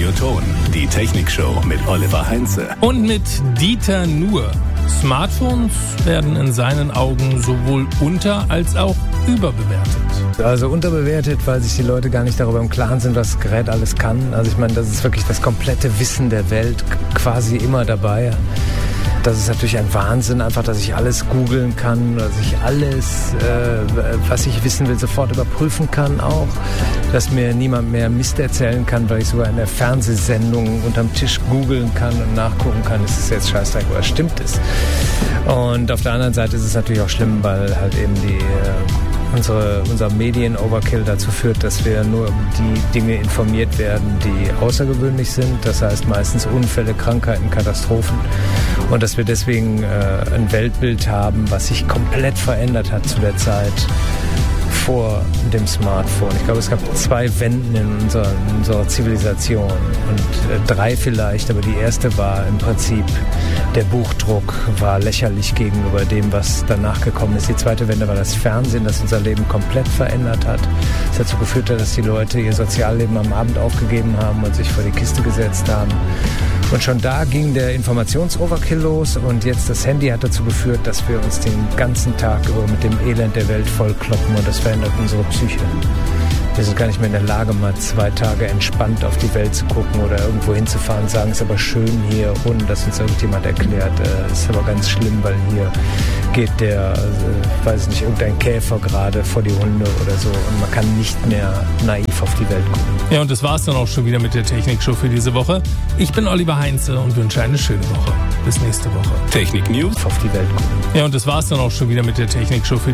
Ton. Die Technikshow mit Oliver Heinze. Und mit Dieter Nuhr. Smartphones werden in seinen Augen sowohl unter- als auch überbewertet. Also unterbewertet, weil sich die Leute gar nicht darüber im Klaren sind, was das Gerät alles kann. Also ich meine, das ist wirklich das komplette Wissen der Welt quasi immer dabei. Das ist natürlich ein Wahnsinn, einfach, dass ich alles googeln kann, dass ich alles, was ich wissen will, sofort überprüfen kann auch. Dass mir niemand mehr Mist erzählen kann, weil ich sogar in der Fernsehsendung unterm Tisch googeln kann und nachgucken kann, ist es jetzt Scheißdreck oder stimmt es? Und auf der anderen Seite ist es natürlich auch schlimm, weil halt eben unser Medien-Overkill dazu führt, dass wir nur über die Dinge informiert werden, die außergewöhnlich sind. Das heißt meistens Unfälle, Krankheiten, Katastrophen. Und dass wir deswegen ein Weltbild haben, was sich komplett verändert hat zu der Zeit vor dem Smartphone. Ich glaube, es gab 2 Wenden in unserer Zivilisation und 3 vielleicht, aber die erste war im Prinzip, der Buchdruck war lächerlich gegenüber dem, was danach gekommen ist. Die zweite Wende war das Fernsehen, das unser Leben komplett verändert hat. Das dazu geführt hat, dass die Leute ihr Sozialleben am Abend aufgegeben haben und sich vor die Kiste gesetzt haben. Und schon da ging der Informations-Overkill los und jetzt das Handy hat dazu geführt, dass wir uns den ganzen Tag über mit dem Elend der Welt vollkloppen und das verändert unsere Psyche. Wir sind gar nicht mehr in der Lage, mal 2 Tage entspannt auf die Welt zu gucken oder irgendwo hinzufahren und sagen, es ist aber schön hier, ohne dass uns irgendjemand erklärt. Es ist aber ganz schlimm, weil hier geht weiß nicht, irgendein Käfer gerade vor die Hunde oder so und man kann nicht mehr naiv auf die Welt gucken. Ja, und das war's dann auch schon wieder mit der Technikshow für diese Woche. Ich bin Oliver Heinze und wünsche eine schöne Woche. Bis nächste Woche. Technik News. Auf die Welt gucken. Ja, und das war's dann auch schon wieder mit der Technikshow für